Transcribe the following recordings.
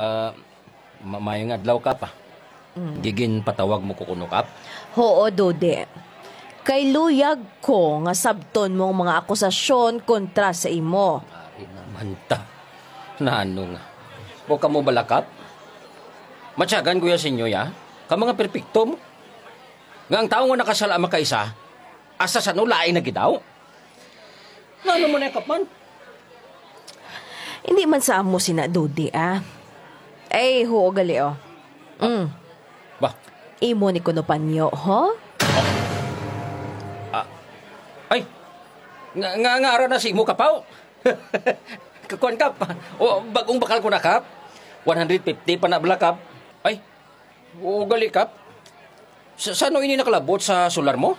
Mayong adlaw ka pa. Gigin patawag mo ko kuno kap. Oo, Dode. Kay luyag ko nga sabton mong mga akusasyon kontra sa imo. Ay naman ta. Naano nga. O ka mo balakap? Matyagan kuya sinyo ya. Ka mga perpekto mo. Nga ang tao nga nakasala makaisa, asa sa nulaay na gidaw. Naano mo na kapan? Hindi man sa amo sina Dode, ah. Ay, huo gali, oh. Ba? Imo ni kuno panyo, ho? Ay, nga ara na si mo kapaw. Kakuan kap. O bagong bakal ko na kap. 150 pa na bala kap. Ay, o gali kap. Saan ini nakalabot sa solar mo?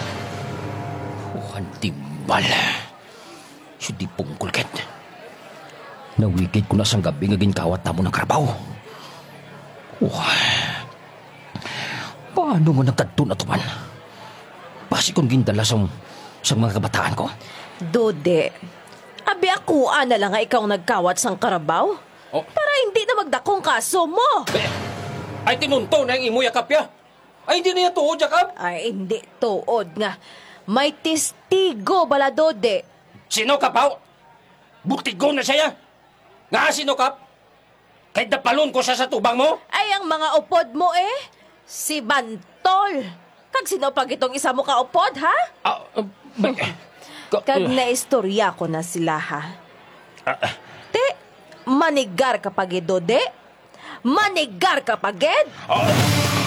Timbal. Sudi pungkul ket. Nawigid ko na sang gabi nga ginkawat na mo ng karabaw. Paano mo nagkadto na tuman? Basi kong gindala sa mga kabataan ko. Dode, abi ako na lang nga ikaw nagkawat sang karabaw? Oh. Para hindi na magdakong kaso mo. Ay tinunto na yung imo yakap ya. Ay hindi na yan tuod yakap. Ay, hindi tuod nga. May testigo bala, Dode. Sino kapaw? Buktigon na siya. Nga sino kap? Kahit napalon ko siya sa tubang mo? Ay, ang mga upod mo si Bantol. Kag sino pag itong isa mo ka upod, ha? Kag naistorya ko na sila, ha? Te, manigar ka pagid, Dode? Manigar ka pagid?